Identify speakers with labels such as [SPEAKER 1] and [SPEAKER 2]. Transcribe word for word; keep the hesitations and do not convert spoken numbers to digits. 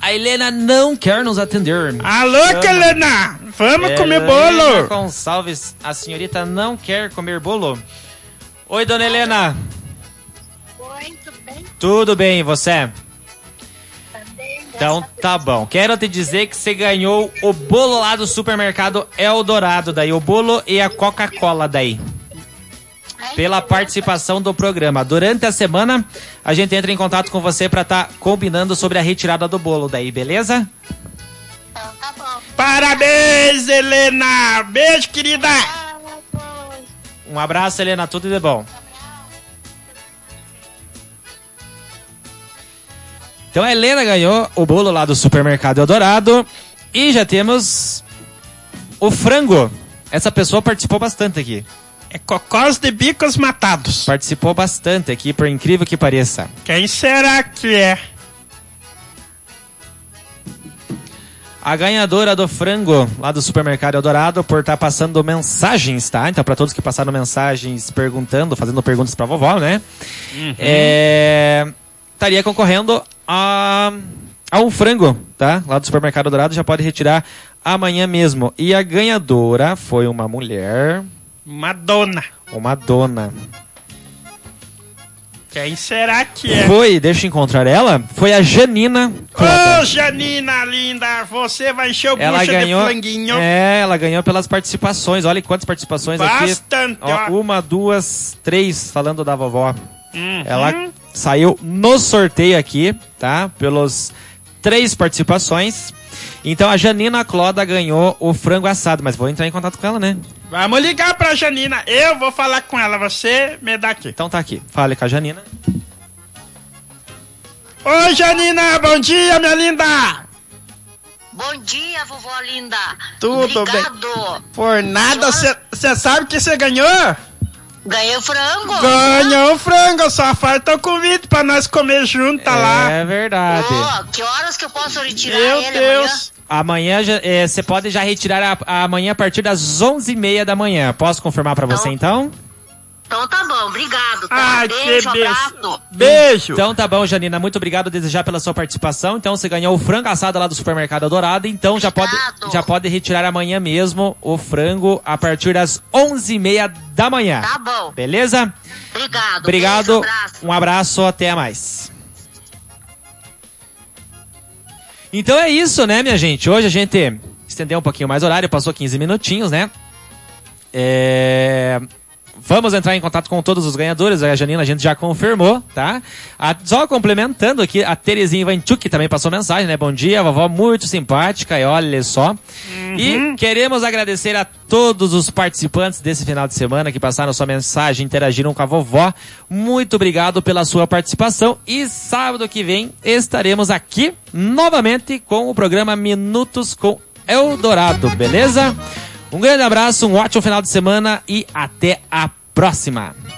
[SPEAKER 1] a Helena não quer nos atender.
[SPEAKER 2] Alô, Helena! Vamos Helena comer bolo!
[SPEAKER 1] Gonçalves, a senhorita não quer comer bolo? Oi, dona Helena.
[SPEAKER 3] Oi, tudo bem?
[SPEAKER 1] Tudo bem, e você?
[SPEAKER 3] Também.
[SPEAKER 1] Então tá bom. Quero te dizer que você ganhou o bolo lá do supermercado Eldorado, daí o bolo e a Coca-Cola daí. Pela participação do programa. Durante a semana, a gente entra em contato com você pra estar tá combinando sobre a retirada do bolo daí, beleza?
[SPEAKER 3] Então tá bom.
[SPEAKER 2] Parabéns, Helena! Beijo, querida!
[SPEAKER 1] Um abraço, Helena, tudo de bom. Então a Helena ganhou o bolo lá do supermercado Eldorado e já temos o frango. Essa pessoa participou bastante aqui.
[SPEAKER 2] É cocós de bicos matados.
[SPEAKER 1] Participou bastante aqui, por incrível que pareça.
[SPEAKER 2] Quem será que é?
[SPEAKER 1] A ganhadora do frango lá do supermercado Eldorado por estar tá passando mensagens, tá? Então, para todos que passaram mensagens perguntando, fazendo perguntas pra vovó, né? Uhum. É... Estaria concorrendo a... a um frango, tá? Lá do supermercado Eldorado, já pode retirar amanhã mesmo. E a ganhadora foi uma mulher...
[SPEAKER 2] Madonna.
[SPEAKER 1] Uma dona.
[SPEAKER 2] Quem será que é?
[SPEAKER 1] Foi, deixa eu encontrar ela. Foi a Janina.
[SPEAKER 2] Ô, oh, Janina linda, você vai encher o
[SPEAKER 1] ela
[SPEAKER 2] bucho
[SPEAKER 1] ganhou,
[SPEAKER 2] de flanguinho.
[SPEAKER 1] É, ela ganhou pelas participações. Olha quantas participações
[SPEAKER 2] Bastante,
[SPEAKER 1] aqui. Ó, uma, duas, três, falando da vovó.
[SPEAKER 2] Uhum.
[SPEAKER 1] Ela saiu no sorteio aqui, tá? Pelos três participações. Então a Janina Cloda ganhou o frango assado, mas vou entrar em contato com ela, né?
[SPEAKER 2] Vamos ligar pra Janina. Eu vou falar com ela, você me dá aqui.
[SPEAKER 1] Então tá aqui. Fale com a Janina.
[SPEAKER 2] Oi, Janina, bom dia, minha linda.
[SPEAKER 3] Bom dia, vovó linda.
[SPEAKER 2] Tudo
[SPEAKER 3] Obrigado.
[SPEAKER 2] bem. Por nada, você sabe que você ganhou?
[SPEAKER 3] Ganhei o frango.
[SPEAKER 2] Ganhou o frango, só falta o convite pra nós comer junto
[SPEAKER 1] é
[SPEAKER 2] lá.
[SPEAKER 1] É verdade.
[SPEAKER 3] Oh, que horas que eu posso retirar
[SPEAKER 2] Meu
[SPEAKER 3] ele
[SPEAKER 2] Deus.
[SPEAKER 1] Amanhã você é, pode já retirar a, a amanhã a partir das onze e meia da manhã. Posso confirmar pra você então?
[SPEAKER 3] Então tá bom, obrigado. Tá?
[SPEAKER 2] Ai,
[SPEAKER 3] beijo,
[SPEAKER 2] que
[SPEAKER 3] abraço.
[SPEAKER 2] Beijo.
[SPEAKER 1] Então tá bom, Janina. Muito obrigado desejar pela sua participação. Então você ganhou o frango assado lá do supermercado Eldorado. Então já pode, já pode retirar amanhã mesmo o frango a partir das onze e meia da manhã.
[SPEAKER 3] Tá bom.
[SPEAKER 1] Beleza?
[SPEAKER 3] Obrigado.
[SPEAKER 1] Obrigado.
[SPEAKER 3] Beijo, abraço.
[SPEAKER 1] Um abraço, até mais. Então é isso, né, minha gente? Hoje a gente estendeu um pouquinho mais o horário, passou quinze minutinhos, né? É... Vamos entrar em contato com todos os ganhadores. A Janina a gente já confirmou, tá? A, só complementando aqui, a Terezinha Ivanchuk também passou mensagem, né? Bom dia, vovó muito simpática, e olha só. Uhum. E queremos agradecer a todos os participantes desse final de semana que passaram sua mensagem, interagiram com a vovó. Muito obrigado pela sua participação. E sábado que vem estaremos aqui novamente com o programa Minutos com Eldorado, beleza? Um grande abraço, um ótimo final de semana e até a próxima!